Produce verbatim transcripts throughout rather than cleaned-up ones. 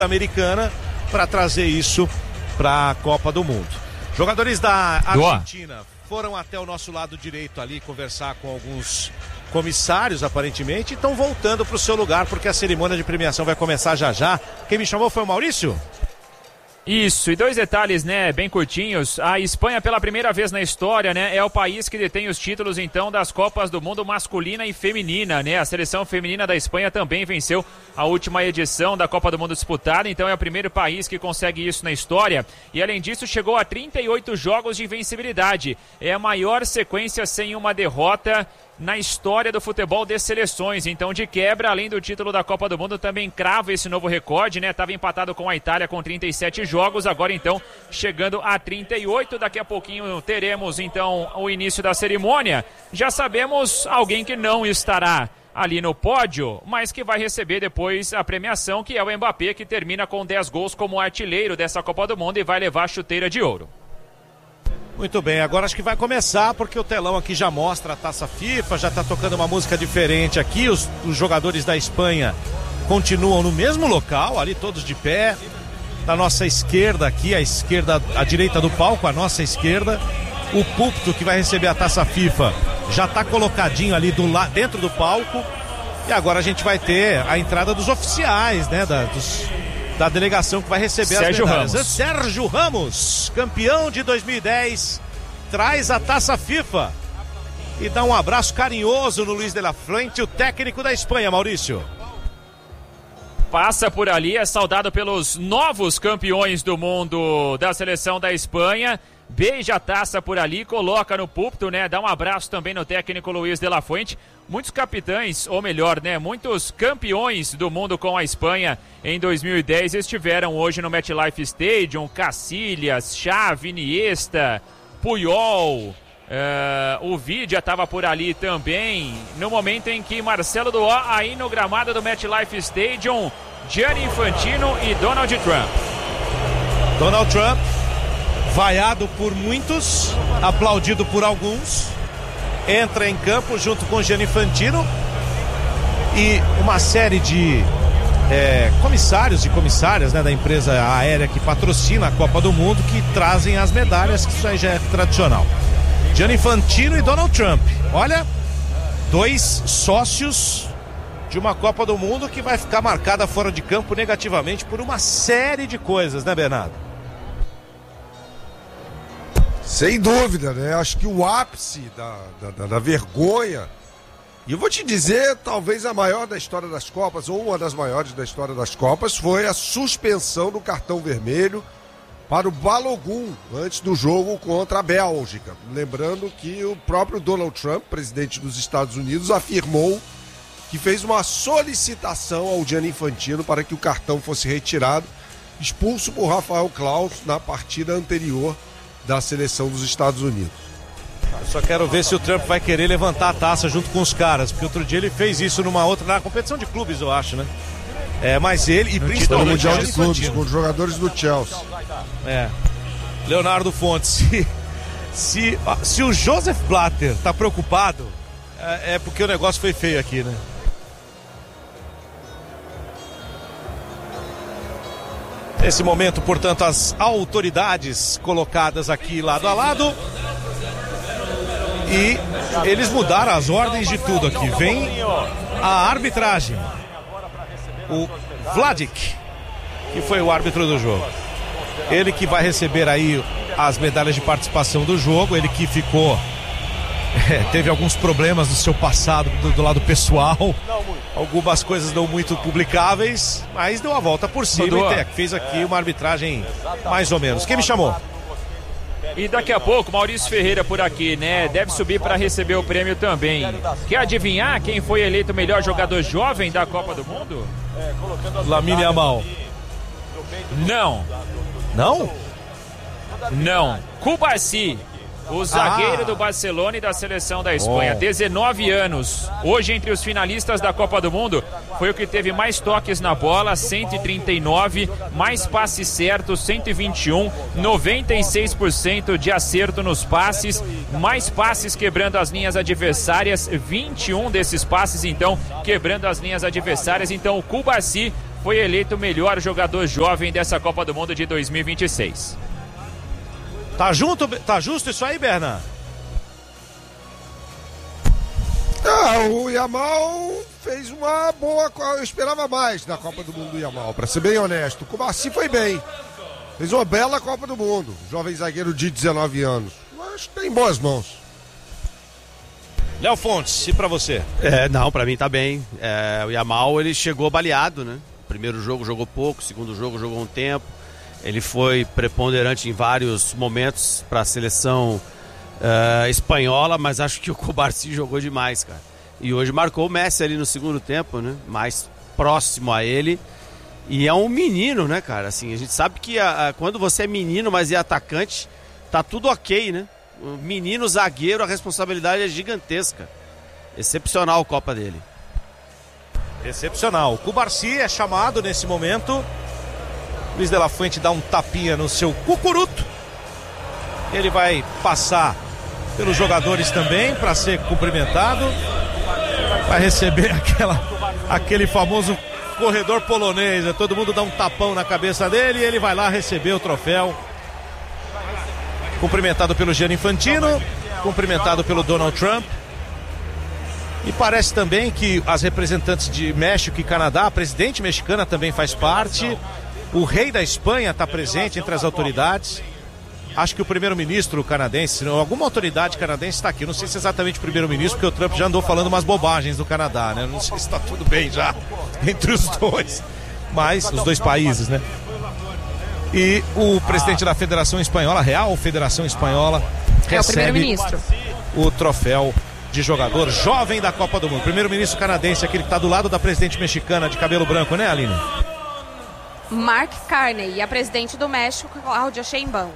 americana para trazer isso para a Copa do Mundo. Jogadores da Argentina Doa. foram até o nosso lado direito ali conversar com alguns comissários, aparentemente, e estão voltando para o seu lugar porque a cerimônia de premiação vai começar já já. Quem me chamou foi o Maurício? Isso, e dois detalhes, né, bem curtinhos. A Espanha, pela primeira vez na história, né, é o país que detém os títulos, então, das Copas do Mundo masculina e feminina, né? A seleção feminina da Espanha também venceu a última edição da Copa do Mundo disputada, então é o primeiro país que consegue isso na história. E, além disso, chegou a trinta e oito jogos de invencibilidade. É a maior sequência sem uma derrota na história do futebol de seleções. Então, de quebra, além do título da Copa do Mundo, também crava esse novo recorde, né? Estava empatado com a Itália com trinta e sete jogos, agora então chegando a trinta e oito. Daqui a pouquinho teremos então o início da cerimônia. Já sabemos alguém que não estará ali no pódio, mas que vai receber depois a premiação, que é o Mbappé, que termina com dez gols como artilheiro dessa Copa do Mundo e vai levar a chuteira de ouro. Muito bem, agora acho que vai começar, porque o telão aqui já mostra a Taça FIFA, já está tocando uma música diferente aqui, os, os jogadores da Espanha continuam no mesmo local, ali todos de pé, da nossa esquerda aqui, a esquerda, a direita do palco, a nossa esquerda, o púlpito que vai receber a Taça FIFA já está colocadinho ali do la, dentro do palco, e agora a gente vai ter a entrada dos oficiais, né, da, dos... da delegação que vai receber Sérgio as medalhas. Ramos. Sérgio Ramos, campeão de dois mil e dez, traz a Taça FIFA e dá um abraço carinhoso no Luiz de la Fuente, o técnico da Espanha, Maurício. Passa por ali, é saudado pelos novos campeões do mundo da seleção da Espanha. Beija a taça por ali, coloca no púlpito, né? Dá um abraço também no técnico Luiz de la Fuente. Muitos capitães, ou melhor, né? Muitos campeões do mundo com a Espanha em dois mil e dez estiveram hoje no MetLife Stadium. Cacilhas, Xavi, Iniesta, Puyol, uh, o Vidia estava por ali também. No momento em que Marcelo Duó, aí no gramado do MetLife Stadium, Gianni Infantino e Donald Trump. Donald Trump, vaiado por muitos, aplaudido por alguns, entra em campo junto com Gianni Infantino e uma série de é, comissários e comissárias, né, da empresa aérea que patrocina a Copa do Mundo, que trazem as medalhas, que isso aí já é tradicional. Gianni Infantino e Donald Trump, olha, dois sócios de uma Copa do Mundo que vai ficar marcada fora de campo negativamente por uma série de coisas, né, Bernardo? Sem dúvida, né? Acho que o ápice da, da, da vergonha, e eu vou te dizer, talvez a maior da história das Copas, ou uma das maiores da história das Copas, foi a suspensão do cartão vermelho para o Balogun antes do jogo contra a Bélgica. Lembrando que o próprio Donald Trump, presidente dos Estados Unidos, afirmou que fez uma solicitação ao Gianni Infantino para que o cartão fosse retirado, expulso por Rafael Claus na partida anterior da seleção dos Estados Unidos. Eu só quero ver se o Trump vai querer levantar a taça junto com os caras, porque outro dia ele fez isso numa outra, na competição de clubes, eu acho, né? É, mas ele, e no principalmente no Mundial de Clubes, com os jogadores do Chelsea. É. Leonardo Fontes, se, se, se o Joseph Blatter tá preocupado, é, é porque o negócio foi feio aqui, né? Nesse momento, portanto, as autoridades colocadas aqui lado a lado. E eles mudaram as ordens de tudo aqui. Vem a arbitragem. O Vladic, que foi o árbitro do jogo. Ele que vai receber aí as medalhas de participação do jogo. Ele que ficou... É, teve alguns problemas no seu passado do, do lado pessoal, algumas coisas não muito publicáveis, mas deu a volta por cima e te, fez aqui uma arbitragem mais ou menos. Quem me chamou? E daqui a pouco, Maurício Ferreira por aqui, né? Deve subir para receber o prêmio também. Quer adivinhar quem foi eleito o melhor jogador jovem da Copa do Mundo? Lamine Yamal. Não. Não? Não. Cubarsí. O zagueiro ah. do Barcelona e da seleção da Espanha, oh. dezenove anos. Hoje, entre os finalistas da Copa do Mundo, foi o que teve mais toques na bola, cento e trinta e nove, mais passes certos, cento e vinte e um, noventa e seis por cento de acerto nos passes, mais passes quebrando as linhas adversárias, vinte e um desses passes, então, quebrando as linhas adversárias. Então, o Cubarsí foi eleito o melhor jogador jovem dessa Copa do Mundo de dois mil e vinte e seis. Tá junto, tá justo isso aí, Berna? Ah, o Yamal fez uma boa. Eu esperava mais da Copa do Mundo do Yamal, pra ser bem honesto. O Cubarsi foi bem. Fez uma bela Copa do Mundo. Jovem zagueiro de dezenove anos. Mas tem boas mãos. Léo Fontes, e pra você? É, não, pra mim tá bem. É, o Yamal, ele chegou baleado, né? Primeiro jogo jogou pouco, segundo jogo jogou um tempo. Ele foi preponderante em vários momentos para a seleção uh, espanhola, mas acho que o Cubarsi jogou demais, cara. E hoje marcou o Messi ali no segundo tempo, né? Mais próximo a ele. E é um menino, né, cara? Assim, a gente sabe que a, a, quando você é menino, mas é atacante, tá tudo ok, né? O menino zagueiro, a responsabilidade é gigantesca. Excepcional a Copa dele. Excepcional. O Cubarsi é chamado nesse momento. Luiz de la Fuente dá um tapinha no seu cucuruto. Ele vai passar pelos jogadores também para ser cumprimentado. Vai receber aquela, aquele famoso corredor polonês. Todo mundo dá um tapão na cabeça dele e ele vai lá receber o troféu. Cumprimentado pelo Gianni Infantino, cumprimentado pelo Donald Trump. E parece também que as representantes de México e Canadá, a presidente mexicana também faz parte. O rei da Espanha está presente entre as autoridades. Acho que o primeiro-ministro canadense, alguma autoridade canadense está aqui. Não sei se é exatamente o primeiro-ministro, porque o Trump já andou falando umas bobagens do Canadá, né? Não sei se está tudo bem já entre os dois. Mas, os dois países, né? E o presidente da Federação Espanhola, a Real Federação Espanhola, é recebe o, o troféu de jogador jovem da Copa do Mundo. Primeiro-ministro canadense, aquele que está do lado da presidente mexicana de cabelo branco, né, Aline? Mark Carney, e a presidente do México, Cláudia Sheinbaum.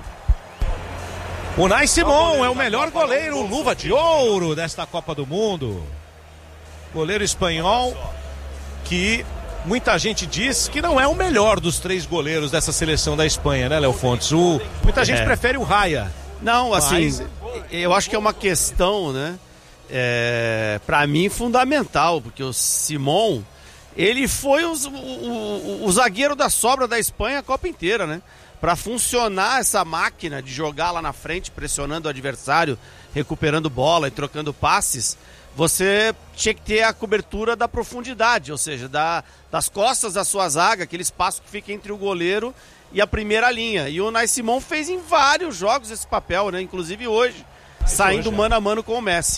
Unai Simón é o melhor goleiro, luva de ouro desta Copa do Mundo. Goleiro espanhol que muita gente diz que não é o melhor dos três goleiros dessa seleção da Espanha, né, Léo Fontes? O, muita gente é. prefere o Raya. Não, assim, Mas... eu acho que é uma questão, né, é, pra mim fundamental, porque o Simón, ele foi o, o, o zagueiro da sobra da Espanha a Copa inteira, né? Para funcionar essa máquina de jogar lá na frente, pressionando o adversário, recuperando bola e trocando passes, você tinha que ter a cobertura da profundidade, ou seja, da, das costas da sua zaga, aquele espaço que fica entre o goleiro e a primeira linha. E o Unai Simón fez em vários jogos esse papel, né? Inclusive hoje, saindo hoje, mano a mano com o Messi.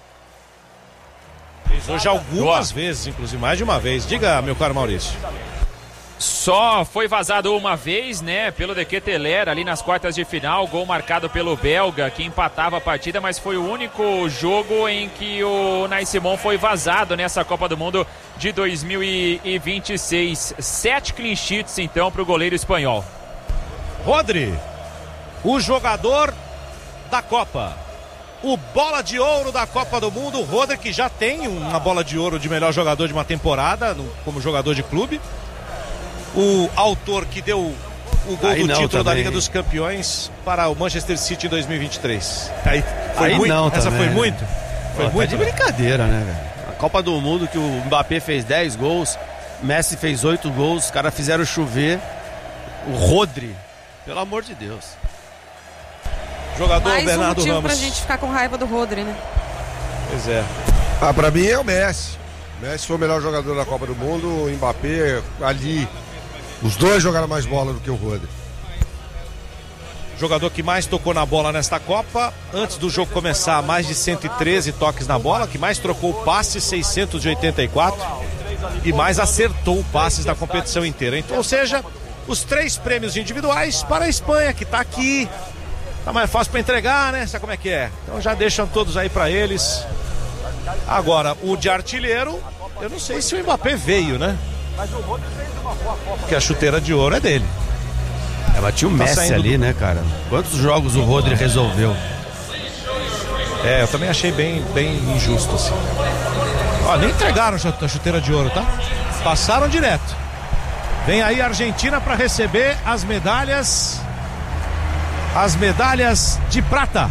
Fez hoje algumas Boa. vezes, inclusive mais de uma vez. Diga, meu caro Maurício. Só foi vazado uma vez, né, pelo De Ketelaere ali nas quartas de final, gol marcado pelo belga, que empatava a partida, mas foi o único jogo em que o Unai Simón foi vazado nessa Copa do Mundo de dois mil e vinte e seis. Sete clean sheets, então, para o goleiro espanhol. Rodri, o jogador da Copa. O bola de ouro da Copa do Mundo, o Rodri, que já tem uma bola de ouro de melhor jogador de uma temporada, no, como jogador de clube. O autor que deu o gol Aí do título também. da Liga dos Campeões para o Manchester City em dois mil e vinte e três. Aí foi Aí muito. Não, Essa também. foi muito? Foi Pô, muito. Tá de brincadeira, né, velho? A Copa do Mundo que o Mbappé fez dez gols, Messi fez oito gols, os caras fizeram chover. O Rodri, pelo amor de Deus. Jogador Mais Bernardo um motivo Ramos. pra gente ficar com raiva do Rodri, né? Pois é. Ah, pra mim é o Messi. O Messi foi o melhor jogador da Copa do Mundo, o Mbappé ali. Os dois jogaram mais bola do que o Rodri. Jogador que mais tocou na bola nesta Copa. Antes do jogo começar, mais de cento e treze toques na bola. Que mais trocou passes, seiscentos e oitenta e quatro. E mais acertou passes na competição inteira. Então, ou seja, os três prêmios individuais para a Espanha, que está aqui. Tá mais fácil para entregar, né? Sabe como é que é? Então já deixam todos aí para eles. Agora, o de artilheiro, eu não sei se o Mbappé veio, né? Porque a chuteira de ouro é dele. É, mas tinha o Messi tá ali, do... né, cara? Quantos jogos o Rodri resolveu? É, eu também achei bem, bem injusto, assim. Ó, nem entregaram a chuteira de ouro, tá? Passaram direto. Vem aí a Argentina para receber as medalhas. As medalhas de prata.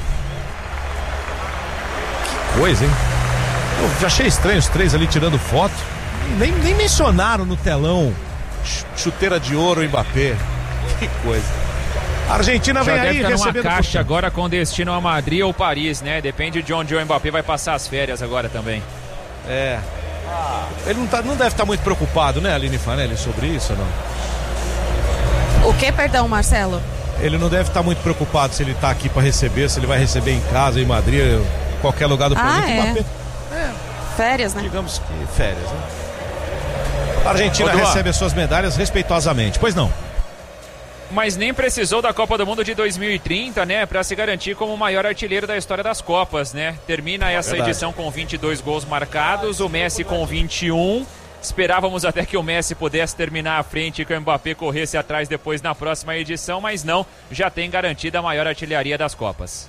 Que coisa, hein? Eu já achei estranho os três ali tirando foto. Nem, nem mencionaram no telão Chuteira de ouro, Mbappé. Que coisa. A Argentina Já vem deve aí estar numa recebendo... caixa agora com destino a Madrid ou Paris, né? Depende de onde o Mbappé vai passar as férias agora também. É. Ele não, tá, não deve estar muito preocupado, né, Aline Fanelli, sobre isso ou não? O que, perdão, Marcelo? Ele não deve estar muito preocupado se ele está aqui para receber, se ele vai receber em casa, em Madrid, em qualquer lugar do planeta. Ah, é. Mbappé, é. Férias, né? Digamos que férias, né? A Argentina Ô, recebe as suas medalhas respeitosamente, pois não? Mas nem precisou da Copa do Mundo de dois mil e trinta, né, para se garantir como o maior artilheiro da história das Copas, né? Termina essa Verdade. edição com vinte e dois gols marcados, o Messi com vinte e um. Esperávamos até que o Messi pudesse terminar à frente e que o Mbappé corresse atrás depois na próxima edição, mas não, já tem garantida a maior artilharia das Copas.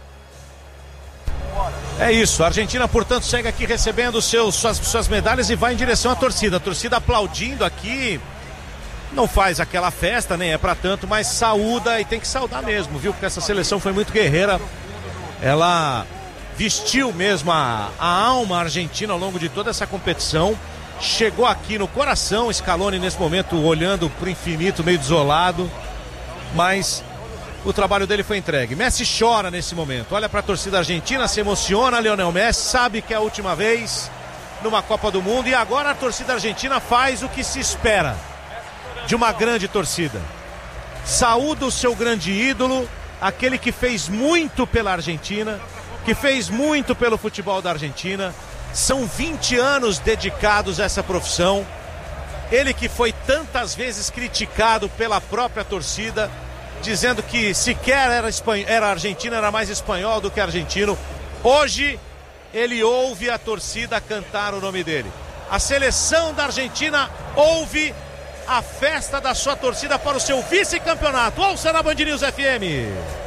É isso, a Argentina, portanto, segue aqui recebendo seus, suas, suas medalhas e vai em direção à torcida. A torcida aplaudindo aqui, não faz aquela festa, nem é pra tanto, mas saúda e tem que saudar mesmo, viu? Porque essa seleção foi muito guerreira. Ela vestiu mesmo a, a alma argentina ao longo de toda essa competição. Chegou aqui no coração, Scaloni nesse momento olhando pro infinito, meio desolado, mas o trabalho dele foi entregue. Messi chora nesse momento, olha pra torcida argentina, se emociona, Lionel Messi sabe que é a última vez numa Copa do Mundo e agora a torcida argentina faz o que se espera de uma grande torcida. Saúda o seu grande ídolo, aquele que fez muito pela Argentina, que fez muito pelo futebol da Argentina. São vinte anos dedicados a essa profissão. Ele que foi tantas vezes criticado pela própria torcida, dizendo que sequer era, espanhol, era argentino, era mais espanhol do que argentino. Hoje ele ouve a torcida cantar o nome dele. A seleção da Argentina ouve a festa da sua torcida para o seu vice-campeonato. Ouça na Band News F M.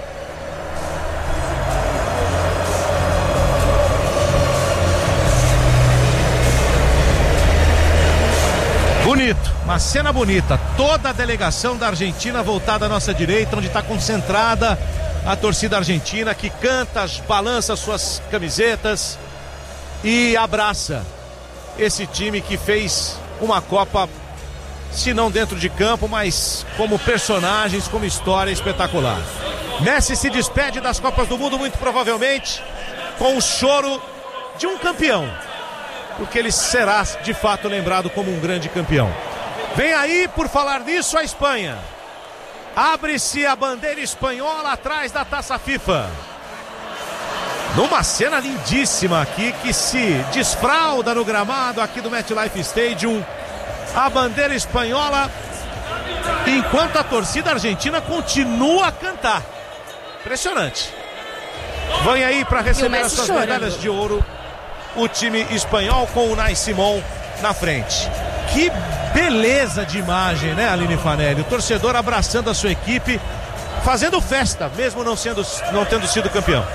Bonito, uma cena bonita. Toda a delegação da Argentina voltada à nossa direita, onde está concentrada a torcida argentina, que canta, balança suas camisetas e abraça esse time que fez uma Copa, se não dentro de campo, mas como personagens, como história espetacular. Messi se despede das Copas do Mundo, muito provavelmente com o choro de um campeão, porque ele será de fato lembrado como um grande campeão. Vem aí, por falar nisso, a Espanha. Abre-se a bandeira espanhola atrás da Taça FIFA. Numa cena lindíssima aqui, que se desfralda no gramado aqui do MetLife Stadium. A bandeira espanhola, enquanto a torcida argentina continua a cantar. Impressionante. Vem aí para receber as suas medalhas de ouro o time espanhol com o Unai Simón na frente. Que beleza de imagem, né, Aline Fanelli? O torcedor abraçando a sua equipe, fazendo festa, mesmo não, sendo, não tendo sido campeão.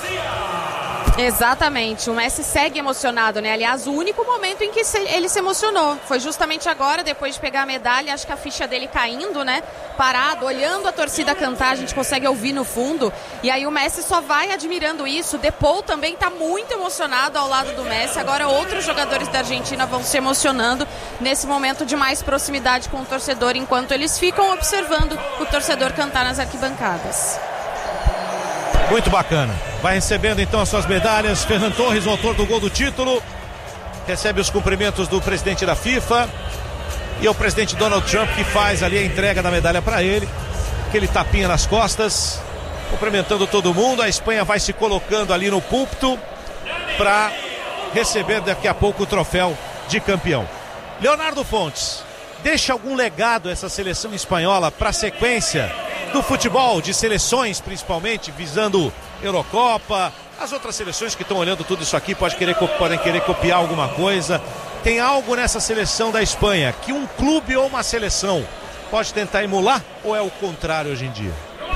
Exatamente, o Messi segue emocionado, né? Aliás, o único momento em que ele se emocionou foi justamente agora, depois de pegar a medalha, acho que a ficha dele caindo, né? Parado, olhando a torcida cantar, a gente consegue ouvir no fundo. E aí o Messi só vai admirando isso. Depou também tá muito emocionado ao lado do Messi. Agora outros jogadores da Argentina vão se emocionando nesse momento de mais proximidade com o torcedor, enquanto eles ficam observando o torcedor cantar nas arquibancadas. Muito bacana. Vai recebendo então as suas medalhas. Ferran Torres, o autor do gol do título, recebe os cumprimentos do presidente da FIFA e é o presidente Donald Trump que faz ali a entrega da medalha para ele. Aquele tapinha nas costas, cumprimentando todo mundo. A Espanha vai se colocando ali no púlpito para receber daqui a pouco o troféu de campeão. Leonardo Fontes, deixa algum legado essa seleção espanhola para a sequência do futebol, de seleções principalmente, visando Eurocopa, as outras seleções que estão olhando tudo isso aqui pode querer, podem querer copiar alguma coisa. Tem algo nessa seleção da Espanha que um clube ou uma seleção pode tentar emular, ou é o contrário hoje em dia?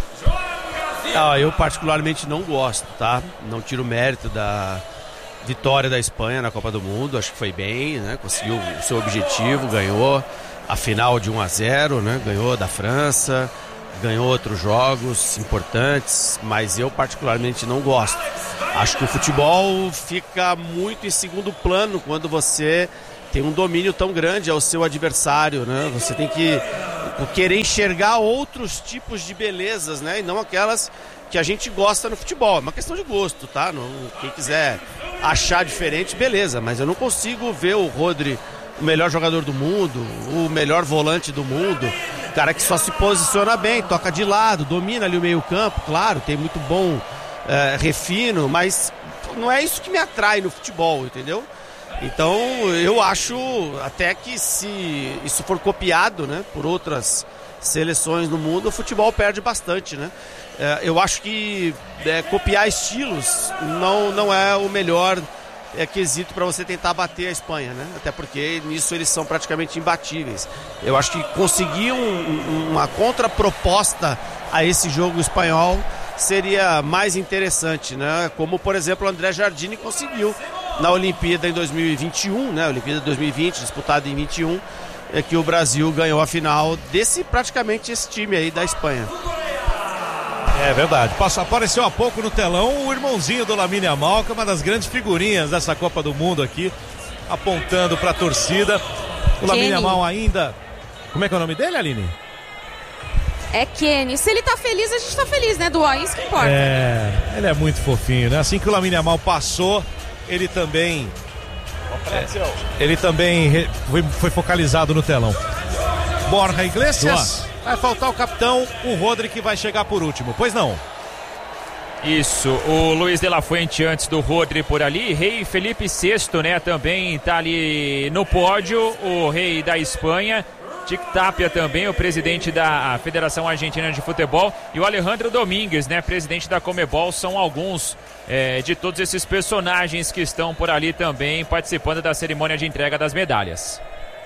Ah, eu particularmente não gosto, tá? Não tiro mérito da vitória da Espanha na Copa do Mundo, acho que foi bem, né? Conseguiu o seu objetivo, ganhou a final de um a zero, né? Ganhou da França, ganhou outros jogos importantes, mas eu particularmente não gosto. Acho que o futebol fica muito em segundo plano quando você tem um domínio tão grande ao seu adversário, né? Você tem que querer enxergar outros tipos de belezas, né? E não aquelas que a gente gosta no futebol. É uma questão de gosto, tá? Não, quem quiser achar diferente, beleza. Mas eu não consigo ver o Rodri o melhor jogador do mundo, o melhor volante do mundo, cara que só se posiciona bem, toca de lado, domina ali o meio campo, claro, tem muito bom é, refino, mas não é isso que me atrai no futebol, entendeu? Então eu acho até que se isso for copiado, né, por outras seleções no mundo, o futebol perde bastante, né? É, eu acho que é, copiar estilos não, não é o melhor é quesito para você tentar bater a Espanha, né? Até porque nisso eles são praticamente imbatíveis. Eu acho que conseguir um, um, uma contraproposta a esse jogo espanhol seria mais interessante, né? Como, por exemplo, o André Jardine conseguiu na Olimpíada em dois mil e vinte e um, né? Olimpíada dois mil e vinte, disputada em vinte e um, é que o Brasil ganhou a final desse, praticamente esse time aí da Espanha. É verdade. Passou, apareceu há pouco no telão o irmãozinho do Lamine Yamal, que é uma das grandes figurinhas dessa Copa do Mundo aqui, apontando para a torcida. O Lamine Yamal ainda... Como é que é o nome dele, Aline? É Kenny. Se ele tá feliz, a gente tá feliz, né, Duó? Isso que importa. É, ele é muito fofinho, né? Assim que o Lamine Yamal passou, ele também... É, ele também re, foi, foi focalizado no telão. Borja Iglesias... Duó. Vai faltar o capitão, o Rodri, que vai chegar por último. Pois não? Isso, o Luiz de la Fuente antes do Rodri por ali. Rei Felipe sexto, né, também tá ali no pódio, o rei da Espanha. Tic Tapia também, o presidente da Federação Argentina de Futebol. E o Alejandro Domingues, né, presidente da Conmebol. São alguns é, de todos esses personagens que estão por ali também participando da cerimônia de entrega das medalhas.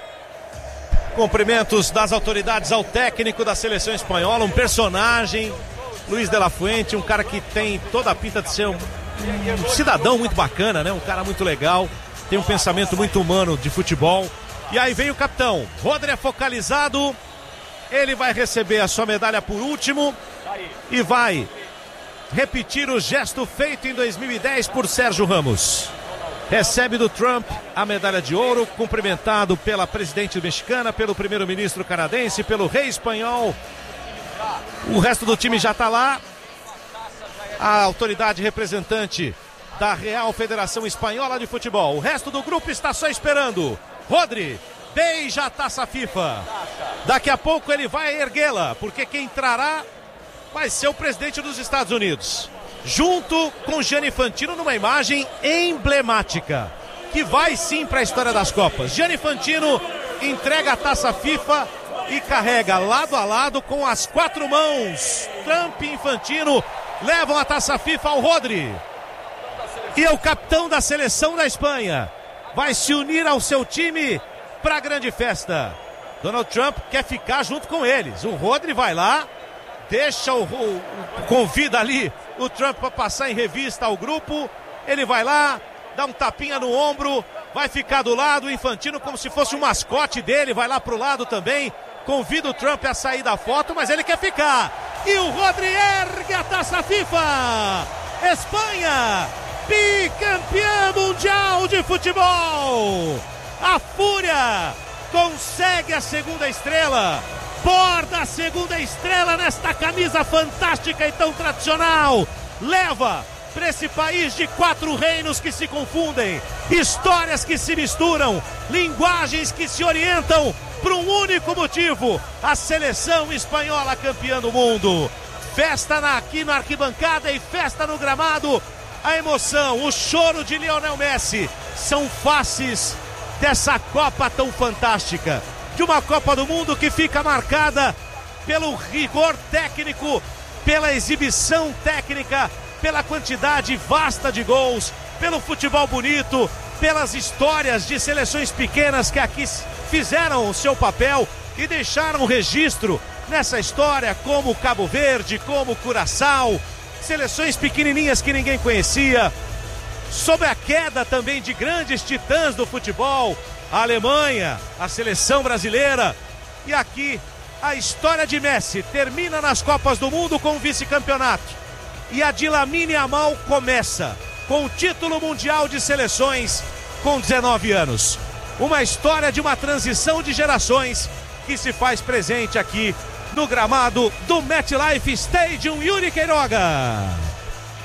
Cumprimentos das autoridades ao técnico da seleção espanhola, um personagem, Luiz de la Fuente, um cara que tem toda a pinta de ser um, um cidadão muito bacana, né? Um cara muito legal, tem um pensamento muito humano de futebol. E aí vem o capitão, Rodri é focalizado, ele vai receber a sua medalha por último e vai repetir o gesto feito em dois mil e dez por Sérgio Ramos. Recebe do Trump a medalha de ouro, cumprimentado pela presidente mexicana, pelo primeiro-ministro canadense, pelo rei espanhol. O resto do time já está lá. A autoridade representante da Real Federação Espanhola de Futebol. O resto do grupo está só esperando. Rodri beija a taça FIFA. Daqui a pouco ele vai erguê-la, porque quem entrará vai ser o presidente dos Estados Unidos, junto com Gianni Infantino, numa imagem emblemática, que vai sim para a história das Copas. Gianni Infantino entrega a taça FIFA e carrega lado a lado com as quatro mãos. Trump e Infantino levam a taça FIFA ao Rodri. E o capitão da seleção da Espanha vai se unir ao seu time para a grande festa. Donald Trump quer ficar junto com eles. O Rodri vai lá, deixa o, o, o convida ali o Trump para passar em revista ao grupo. Ele vai lá, dá um tapinha no ombro, vai ficar do lado. O Infantino, como se fosse um mascote dele, vai lá pro lado também, convida o Trump a sair da foto, mas ele quer ficar. E o Rodri ergue a taça FIFA. Espanha, bicampeã mundial de futebol. A Fúria consegue a segunda estrela, borda a segunda estrela nesta camisa fantástica e tão tradicional. Leva para esse país de quatro reinos que se confundem, histórias que se misturam, linguagens que se orientam para um único motivo: a seleção espanhola campeã do mundo. Festa na, aqui na arquibancada e festa no gramado. A emoção, o choro de Lionel Messi são faces dessa Copa tão fantástica, de uma Copa do Mundo que fica marcada pelo rigor técnico, pela exibição técnica, pela quantidade vasta de gols, pelo futebol bonito, pelas histórias de seleções pequenas que aqui fizeram o seu papel e deixaram registro nessa história, como Cabo Verde, como Curaçao, seleções pequenininhas que ninguém conhecia, sob a queda também de grandes titãs do futebol, a Alemanha, a seleção brasileira. E aqui a história de Messi termina nas Copas do Mundo com o vice-campeonato, e a de Lamine Yamal começa com o título mundial de seleções com dezenove anos. uma história de uma transição de gerações que se faz presente aqui no gramado do MetLife Stadium. Yuri Queiroga.